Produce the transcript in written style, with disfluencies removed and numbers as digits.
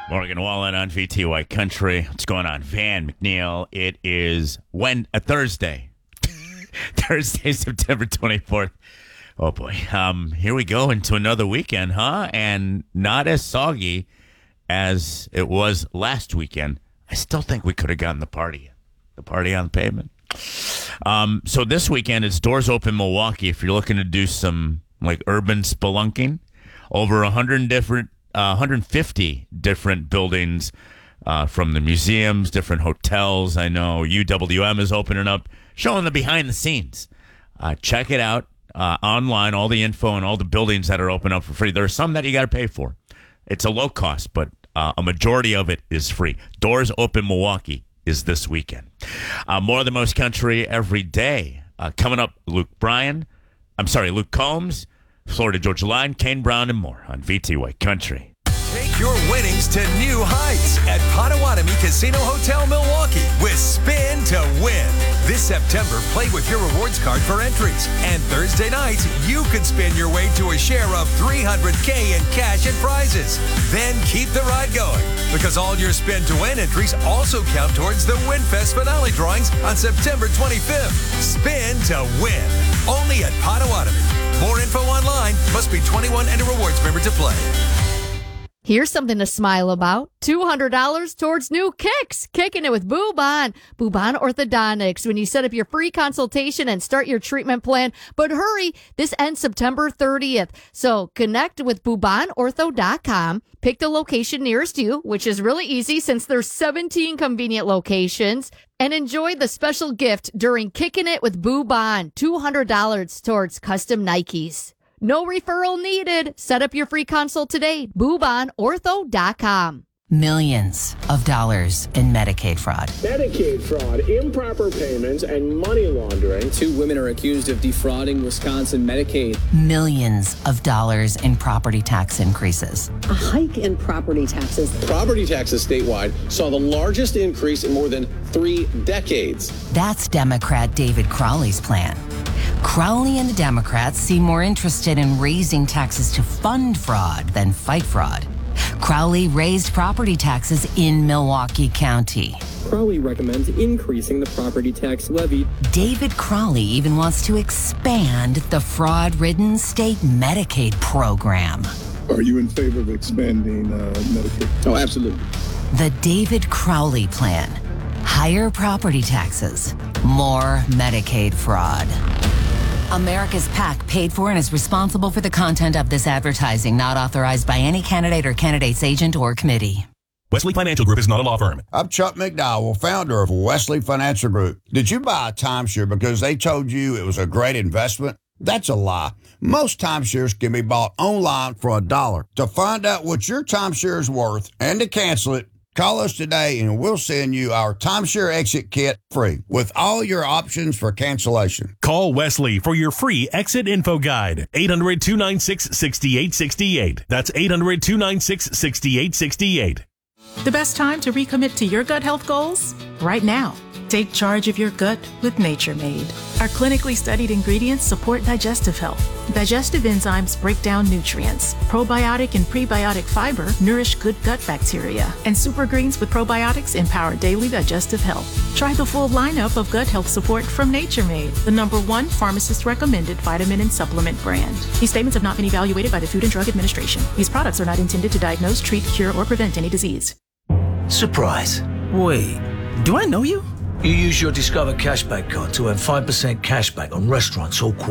Morgan Wallen on VTY Country. What's going on? Van McNeil. It is Thursday. Thursday, September 24th. Oh, boy. Here we go into another weekend, huh? And not as soggy as it was last weekend. I still think we could have gotten the party on the pavement. So this weekend, it's Doors Open Milwaukee. If you're looking to do some like urban spelunking, over 150 different buildings from the museums, different hotels. I know UWM is opening up, showing the behind the scenes. Check it out online, all the info and all the buildings that are open up for free. There are some that you got to pay for. It's a low cost, but a majority of it is free. Doors Open Milwaukee is this weekend. More of the Most Country every day. Coming up, Luke Combs, Florida Georgia Line, Kane Brown, and more on VTY Country. Take your winnings to new heights at Potawatomi Casino Hotel Milwaukee with Spin to Win. This September, play with your rewards card for entries. And Thursday nights, you could spin your way to a share of $300K in cash and prizes. Then keep the ride going, because all your Spin to Win entries also count towards the WinFest finale drawings on September 25th. Spin to Win. Only at Potawatomi. More info online. Must be 21 and a rewards member to play. Here's something to smile about. $200 towards new kicks. Kicking it with Boobon. Boobon Orthodontics. When you set up your free consultation and start your treatment plan. But hurry, this ends September 30th. So connect with BoobonOrtho.com. Pick the location nearest you, which is really easy since there's 17 convenient locations. And enjoy the special gift during Kicking It with Boobon. $200 towards custom Nikes. No referral needed. Set up your free consult today. BoobonOrtho.com. Millions of dollars in Medicaid fraud. Medicaid fraud, improper payments, and money laundering. 2 women are accused of defrauding Wisconsin Medicaid. Millions of dollars in property tax increases. A hike in property taxes. Property taxes statewide saw the largest increase in more than 3 decades. That's Democrat David Crowley's plan. Crowley and the Democrats seem more interested in raising taxes to fund fraud than fight fraud. Crowley raised property taxes in Milwaukee County. Crowley recommends increasing the property tax levy. David Crowley even wants to expand the fraud-ridden state Medicaid program. Are you in favor of expanding Medicaid? Oh, absolutely. The David Crowley plan. Higher property taxes, more Medicaid fraud. America's PAC paid for and is responsible for the content of this advertising, not authorized by any candidate or candidate's agent or committee. Wesley Financial Group is not a law firm. I'm Chuck McDowell, founder of Wesley Financial Group. Did you buy a timeshare because they told you it was a great investment? That's a lie. Most timeshares can be bought online for $1. To find out what your timeshare is worth and to cancel it, call us today and we'll send you our timeshare exit kit free with all your options for cancellation. Call Wesley for your free exit info guide. 800-296-6868. That's 800-296-6868. The best time to recommit to your gut health goals? Right now. Take charge of your gut with Nature Made. Our clinically studied ingredients support digestive health. Digestive enzymes break down nutrients. Probiotic and prebiotic fiber nourish good gut bacteria. And super greens with probiotics empower daily digestive health. Try the full lineup of gut health support from Nature Made, the #1 pharmacist-recommended vitamin and supplement brand. These statements have not been evaluated by the Food and Drug Administration. These products are not intended to diagnose, treat, cure, or prevent any disease. Surprise. Wait, do I know you? You use your Discover Cashback card to earn 5% cashback on restaurants all quarter.